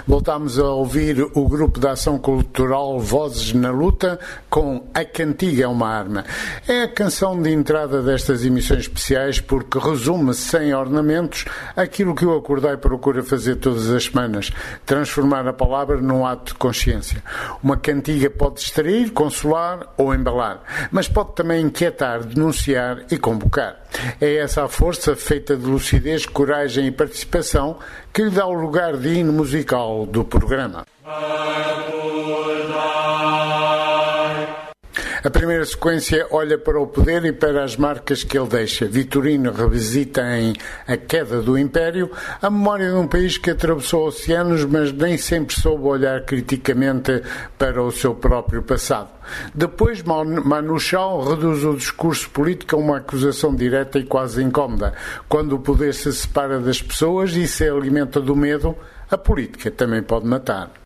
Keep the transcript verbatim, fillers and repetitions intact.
Voltámos a ouvir o grupo de ação cultural Vozes na Luta com A Cantiga é uma Arma. É a canção de entrada destas emissões especiais porque resume sem ornamentos aquilo que o Acordai procura fazer todas as semanas, transformar a palavra num ato de consciência. Uma cantiga pode distrair, consolar ou embalar, mas pode também inquietar, denunciar e convocar. É essa a força feita de lucidez, coragem e participação que lhe dá o lugar de hino musical do programa. A primeira sequência olha para o poder e para as marcas que ele deixa. Vitorino revisita em A Queda do Império a memória de um país que atravessou oceanos, mas nem sempre soube olhar criticamente para o seu próprio passado. Depois, Manu Chao reduz o discurso político a uma acusação direta e quase incómoda. Quando o poder se separa das pessoas e se alimenta do medo, a política também pode matar.